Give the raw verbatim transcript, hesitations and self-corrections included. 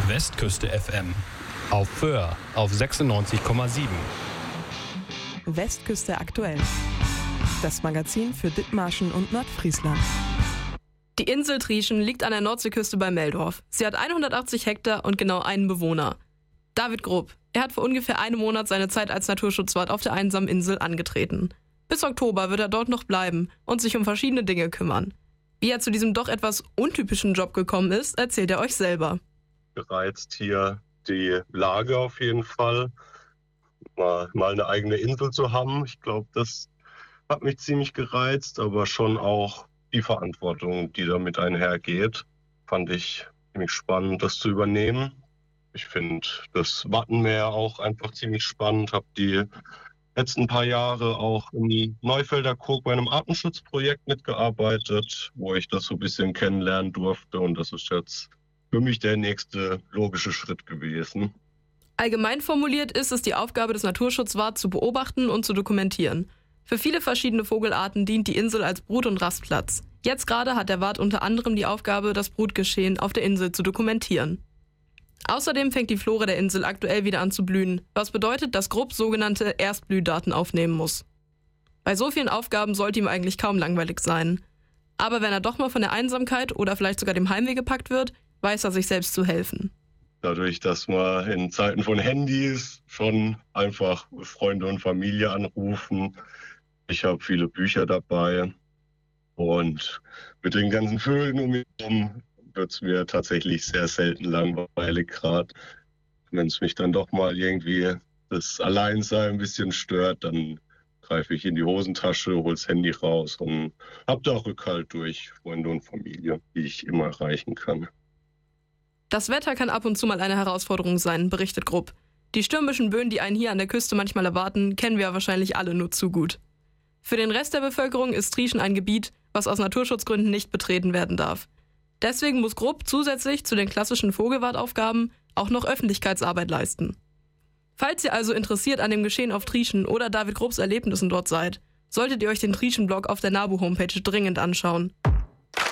Westküste F M. Auf Föhr auf sechsundneunzig Komma sieben. Westküste aktuell. Das Magazin für Dithmarschen und Nordfriesland. Die Insel Trieschen liegt an der Nordseeküste bei Meldorf. Sie hat hundertachtzig Hektar und genau einen Bewohner. David Grupp. Er hat vor ungefähr einem Monat seine Zeit als Naturschutzwart auf der einsamen Insel angetreten. Bis Oktober wird er dort noch bleiben und sich um verschiedene Dinge kümmern. Wie er zu diesem doch etwas untypischen Job gekommen ist, erzählt er euch selber. Gereizt hier die Lage auf jeden Fall. Mal, mal eine eigene Insel zu haben. Ich glaube, das hat mich ziemlich gereizt, aber schon auch die Verantwortung, die damit einhergeht, fand ich ziemlich spannend, das zu übernehmen. Ich finde das Wattenmeer auch einfach ziemlich spannend. Habe die letzten paar Jahre auch im Neufelder Krog bei einem Artenschutzprojekt mitgearbeitet, wo ich das so ein bisschen kennenlernen durfte. Und das ist jetzt für mich der nächste logische Schritt gewesen. Allgemein formuliert ist es die Aufgabe des Naturschutzwarts zu beobachten und zu dokumentieren. Für viele verschiedene Vogelarten dient die Insel als Brut- und Rastplatz. Jetzt gerade hat der Wart unter anderem die Aufgabe, das Brutgeschehen auf der Insel zu dokumentieren. Außerdem fängt die Flora der Insel aktuell wieder an zu blühen, was bedeutet, dass Grupp sogenannte Erstblühdaten aufnehmen muss. Bei so vielen Aufgaben sollte ihm eigentlich kaum langweilig sein. Aber wenn er doch mal von der Einsamkeit oder vielleicht sogar dem Heimweh gepackt wird, weiß er sich selbst zu helfen. Dadurch, dass man in Zeiten von Handys schon einfach Freunde und Familie anrufen. Ich habe viele Bücher dabei und mit den ganzen Vögeln um mich herum wird es mir tatsächlich sehr selten langweilig gerade. Wenn es mich dann doch mal irgendwie das Alleinsein ein bisschen stört, dann greife ich in die Hosentasche, hole das Handy raus und habe da Rückhalt durch Freunde und Familie, die ich immer erreichen kann. Das Wetter kann ab und zu mal eine Herausforderung sein, berichtet Grupp. Die stürmischen Böen, die einen hier an der Küste manchmal erwarten, kennen wir wahrscheinlich alle nur zu gut. Für den Rest der Bevölkerung ist Trieschen ein Gebiet, was aus Naturschutzgründen nicht betreten werden darf. Deswegen muss Grupp zusätzlich zu den klassischen Vogelwartaufgaben auch noch Öffentlichkeitsarbeit leisten. Falls ihr also interessiert an dem Geschehen auf Trieschen oder David Grupps Erlebnissen dort seid, solltet ihr euch den Trieschen-Blog auf der NABU-Homepage dringend anschauen.